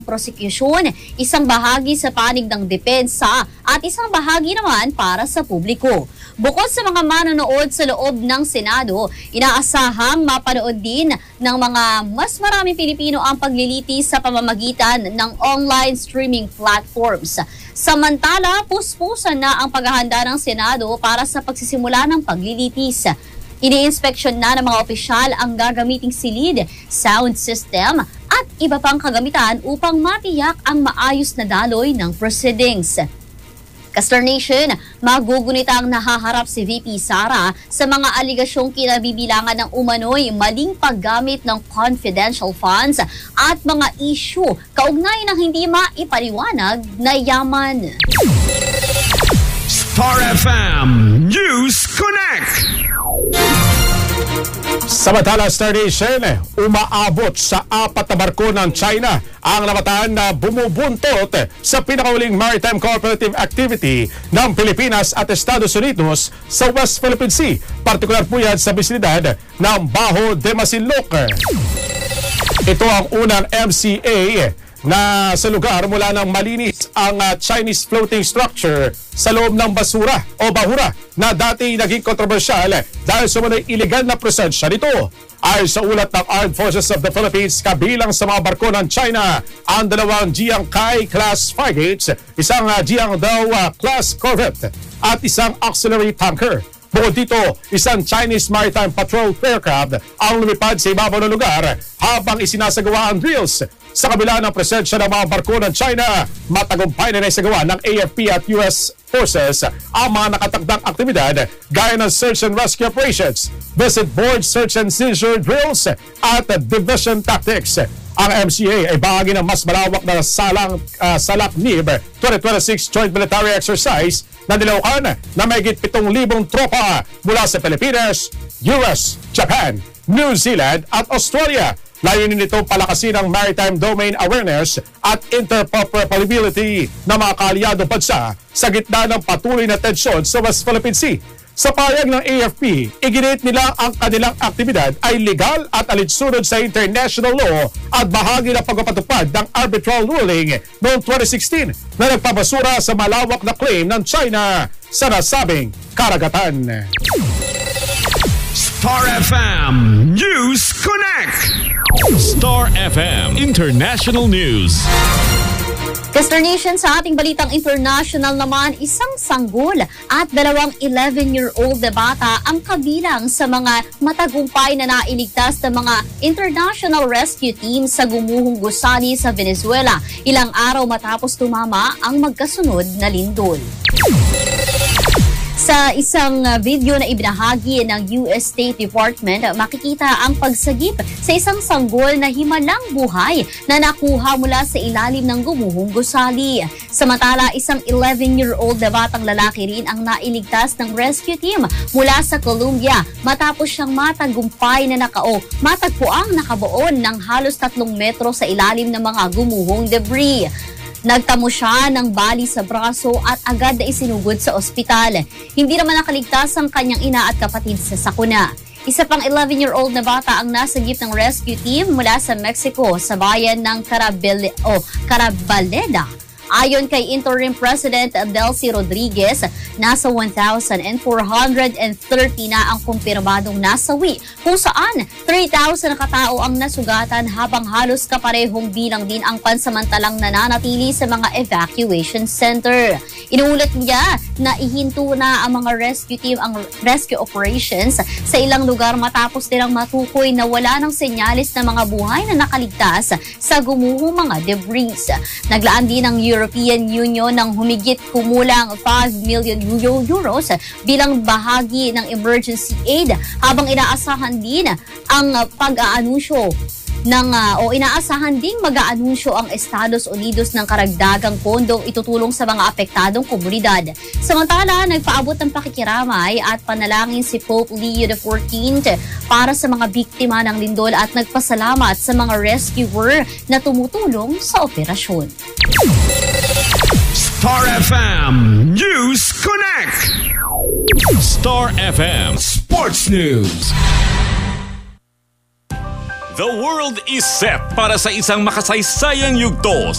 prosekusyon, isang bahagi sa panig ng depensa at isang bahagi naman para sa publiko. Bukod sa mga manonood sa loob ng Senado, inaasahang mapanood din ng mga mas maraming Pilipino ang paglilitis sa pamamagitan ng online streaming platforms. Samantala, puspusan na ang paghahanda ng Senado para sa pagsisimula ng paglilitis. Ini-inspeksyon na ng mga opisyal ang gagamiting silid, sound system at iba pang kagamitan upang matiyak ang maayos na daloy ng proceedings. Castor Nation, magugunita ang nahaharap si VP Sara sa mga aligasyong kinabibilangan ng umano'y maling paggamit ng confidential funds at mga issue kaugnay ng hindi maipaliwanag na yaman. Star FM News Connect. Samantala, Star Nation, umaabot sa 4 na barko ng China ang namataan na bumubuntot sa pinakauling maritime cooperative activity ng Pilipinas at Estados Unidos sa West Philippine Sea. Partikular po yan sa bisinidad ng Bajo de Masinloc. Ito ang unang MCA na sa lugar mula nang malinis ang Chinese floating structure sa loob ng basura o bahura na dati naging kontrobersyal dahil sa mga illegal na presensya nito. Ay sa ulat ng Armed Forces of the Philippines, kabilang sa mga barko ng China ang 2 Jiangkai class frigates, isang Jiangdao class corvette at isang auxiliary tanker. Bukod dito, isang Chinese Maritime Patrol aircraft ang lumipad sa ibabaw ng lugar habang isinasagawa ang drills. Sa kabila ng presensya ng mga barko ng China, matagumpay na naisagawa ng AFP at US Forces ang mga nakatakdang aktibidad gaya ng search and rescue operations, visit board search and seizure drills at division tactics. Ang MCA ay bahagi ng mas malawak na Salaknib 2026 Joint Military Exercise na nilaukan na mahigit 7,000 tropa mula sa Pilipinas, US, Japan, New Zealand at Australia. Layunin nito palakasin ang maritime domain awareness at interoperability ng mga kaalyadong bansa sa gitna ng patuloy na tensyon sa West Philippine Sea. Sa payag ng AFP, iginit nila ang kanilang aktibidad ay legal at alinsunod sa international law at bahagi ng pagpapatupad ng arbitral ruling noong 2016 na nagpabasura sa malawak na claim ng China sa nasabing karagatan. Star FM News Connect. Star FM International News. Castor Nation, sa ating balitang international naman, isang sanggol at 2 11-year-old na bata ang kabilang sa mga matagumpay na nailigtas ng mga international rescue team sa gumuhong gusali sa Venezuela, ilang araw matapos tumama ang magkasunod na lindol. Sa isang video na ibinahagi ng US State Department, makikita ang pagsagip sa isang sanggol na himalang buhay na nakuha mula sa ilalim ng gumuhong gusali. Samantala, isang 11-year-old na batang lalaki rin ang nailigtas ng rescue team mula sa Colombia matapos siyang matagpuang nakabuon ng halos 3 metro sa ilalim ng mga gumuhong debris. Nagtamo siya ng bali sa braso at agad na isinugod sa ospital. Hindi naman nakaligtas ang kanyang ina at kapatid sa sakuna. Isa pang 11-year-old na bata ang nasagip ng rescue team mula sa Mexico sa bayan ng Carabaleda. Ayon kay Interim President Delcy Rodriguez, nasa 1,430 na ang kumpirmadong nasawi, kung saan 3,000 na katao ang nasugatan habang halos kaparehong bilang din ang pansamantalang nananatili sa mga evacuation center. Inuulat niya na ihinto na ang mga rescue team ang rescue operations sa ilang lugar matapos nilang matukoy na wala ng senyalis ng mga buhay na nakaligtas sa gumuhong mga debris. Naglaan din ng European Union ng humigit kumulang 5 million euros bilang bahagi ng emergency aid habang inaasahan din ang pag-aanunsyo inaasahan ding mag-aanunsyo ang Estados Unidos ng karagdagang pondong itutulong sa mga apektadong komunidad. Samantala, nagpaabot ng pakikiramay at panalangin si Pope Leo XIV para sa mga biktima ng lindol at nagpasalamat sa mga rescuer na tumutulong sa operasyon. Star FM News Connect. Star FM Sports News. The world is set para sa isang makasaysayang yugto